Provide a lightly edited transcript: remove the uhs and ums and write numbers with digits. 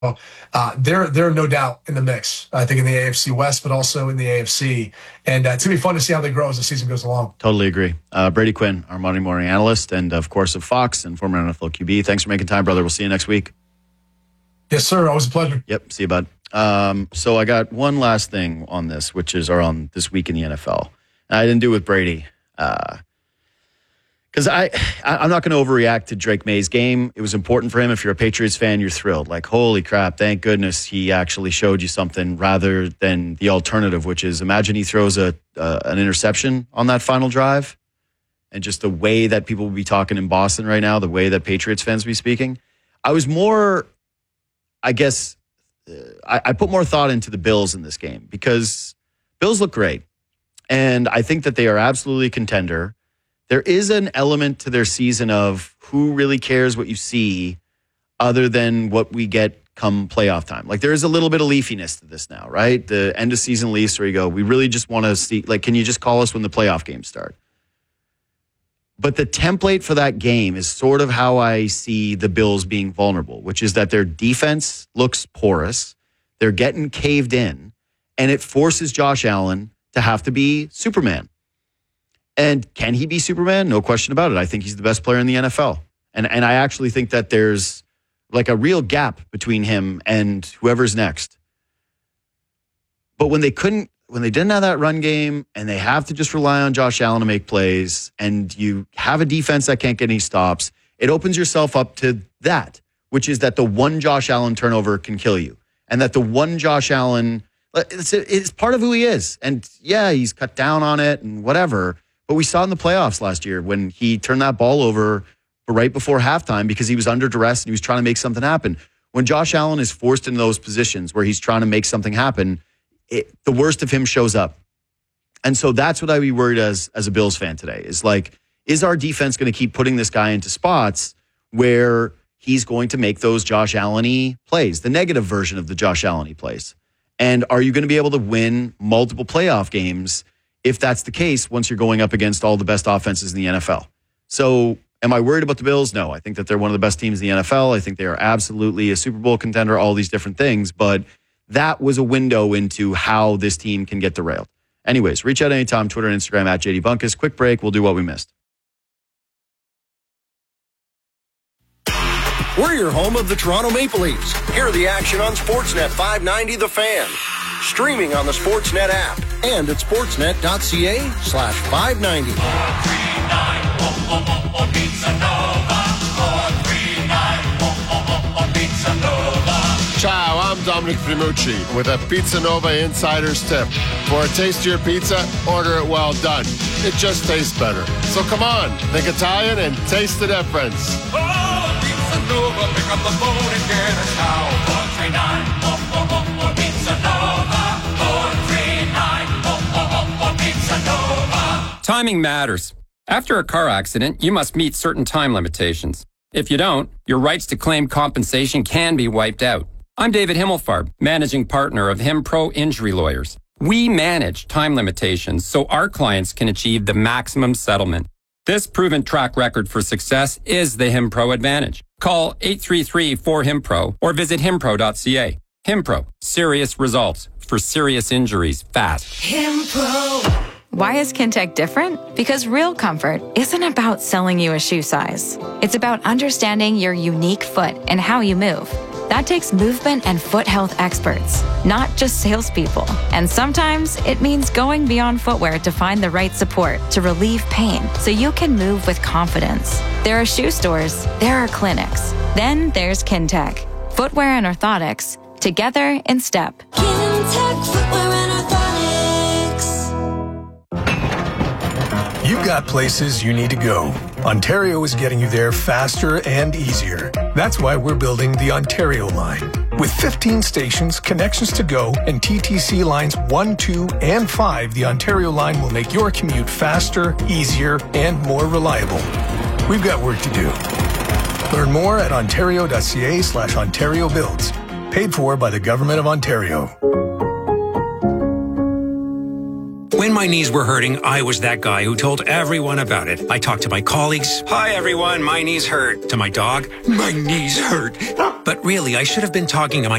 They're no doubt in the mix, I think, in the AFC West, but also in the AFC. And it's going to be fun to see how they grow as the season goes along. Totally agree. Brady Quinn, our Monday morning analyst, and of course of Fox and former NFL QB. Thanks for making time, brother. We'll see you next week. Yes, sir. Always a pleasure. Yep. See you, bud. So I got one last thing on this, which is on this week in the NFL. I didn't do it with Brady. Because I'm not going to overreact to Drake May's game. It was important for him. If you're a Patriots fan, you're thrilled. Like, holy crap, thank goodness he actually showed you something rather than the alternative, which is imagine he throws an interception on that final drive and just the way that people will be talking in Boston right now, the way that Patriots fans will be speaking. I was more, I guess, I put more thought into the Bills in this game because Bills look great. And I think that they are absolutely a contender. There is an element to their season of who really cares what you see other than what we get come playoff time. Like there is a little bit of leafiness to this now, right? The end of season leafs where you go, we really just want to see, like, can you just call us when the playoff games start? But the template for that game is sort of how I see the Bills being vulnerable, which is that their defense looks porous. They're getting caved in, and it forces Josh Allen to have to be Superman. And can he be Superman? No question about it. I think he's the best player in the NFL. And I actually think that there's like a real gap between him and whoever's next. But when they didn't have that run game and they have to just rely on Josh Allen to make plays and you have a defense that can't get any stops, it opens yourself up to that, which is that the one Josh Allen turnover can kill you. And that the one Josh Allen, it's part of who he is. And yeah, he's cut down on it and whatever. But we saw in the playoffs last year when he turned that ball over right before halftime because he was under duress and he was trying to make something happen. When Josh Allen is forced into those positions where he's trying to make something happen, the worst of him shows up. And so that's what I'd be worried as a Bills fan today is like, is our defense going to keep putting this guy into spots where he's going to make those Josh Allen-y plays, the negative version of the Josh Allen-y plays? And are you going to be able to win multiple playoff games if that's the case, once you're going up against all the best offenses in the NFL? So am I worried about the Bills? No, I think that they're one of the best teams in the NFL. I think they are absolutely a Super Bowl contender, all these different things. But that was a window into how this team can get derailed. Anyways, reach out anytime, Twitter and Instagram at JD Bunkus. Quick break. We'll do what we missed. We're your home of the Toronto Maple Leafs. Hear the action on Sportsnet 590 The Fan. Streaming on the Sportsnet app and at sportsnet.ca/590. 439 Pizza Nova. 439 Pizza Nova. Ciao, I'm Dominic Primucci with a Pizza Nova Insider's Tip. For a tastier pizza, order it well done. It just tastes better. So come on, think Italian and taste the difference. Oh, Pizza Nova, pick up the phone and get a ciao. 439 Pizza Nova. 439 Pizza Nova. Timing matters. After a car accident, you must meet certain time limitations. If you don't, your rights to claim compensation can be wiped out. I'm David Himmelfarb, managing partner of HimPro Injury Lawyers. We manage time limitations so our clients can achieve the maximum settlement. This proven track record for success is the HimPro advantage. Call 833-4HIMPRO or visit himpro.ca. HimPro, serious results for serious injuries fast. HimPro. Why is Kintec different? Because real comfort isn't about selling you a shoe size. It's about understanding your unique foot and how you move. That takes movement and foot health experts, not just salespeople. And sometimes it means going beyond footwear to find the right support to relieve pain so you can move with confidence. There are shoe stores, there are clinics. Then there's Kintec. Footwear and orthotics, together in step. Kintec Footwear and Orthotics. You've got places you need to go. Ontario is getting you there faster and easier. That's why we're building the Ontario line. With 15 stations, connections to go, and TTC lines 1, 2, and 5, the Ontario line will make your commute faster, easier, and more reliable. We've got work to do. Learn more at ontario.ca/Ontario Builds. Paid for by the Government of Ontario. When my knees were hurting, I was that guy who told everyone about it. I talked to my colleagues. Hi, everyone. My knees hurt. To my dog. My knees hurt. But really, I should have been talking to my